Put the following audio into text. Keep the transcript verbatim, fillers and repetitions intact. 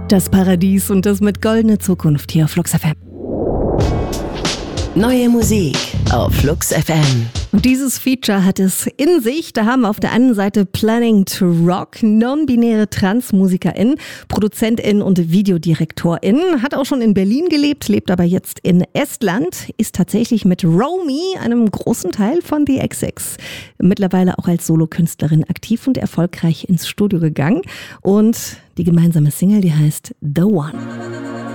Das Paradies und das mit Goldene Zukunft hier auf Flux F M. Neue Musik auf Flux F M. Und dieses Feature hat es in sich. Da haben wir auf der einen Seite Planning to Rock, non-binäre Transmusikerin, Produzentin und Videodirektorin, hat auch schon in Berlin gelebt, lebt aber jetzt in Estland, ist tatsächlich mit Romy, einem großen Teil von The X X, mittlerweile auch als Solokünstlerin aktiv und erfolgreich ins Studio gegangen. Und die gemeinsame Single, die heißt The One.